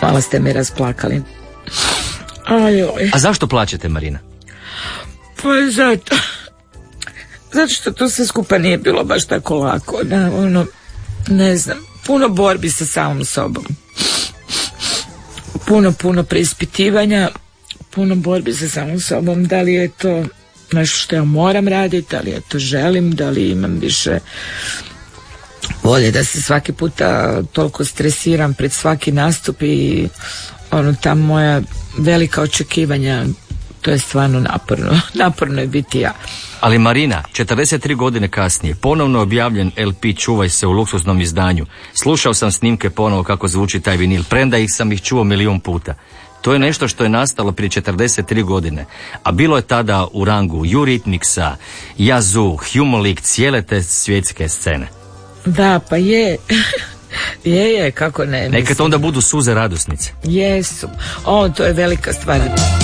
Malo ste me rasplakali. Ajoj. A zašto plačete, Marina? Pa zato što to sve skupa nije bilo baš tako lako. Da, ne znam, puno borbi sa samom sobom. Puno preispitivanja, puno borbi sa samom sobom. Da li je to nešto što ja moram raditi, da li ja to želim, da li imam više volje da se svaki puta toliko stresiram pred svaki nastup i ta moja velika očekivanja, to je stvarno naporno je biti ja. Ali Marina, 43 godine kasnije, ponovno objavljen LP Čuvaj se u luksuznom izdanju. Slušao sam snimke ponovo kako zvuči taj vinil, premda sam ih čuo 1.000.000 puta. To je nešto što je nastalo prije 43 godine, a bilo je tada u rangu Eurythmicsa, Yazoo, Human League, cijele te svjetske scene. Da, pa je. je, kako ne. Nekad onda budu suze radosnice. Jesu. To je velika stvar.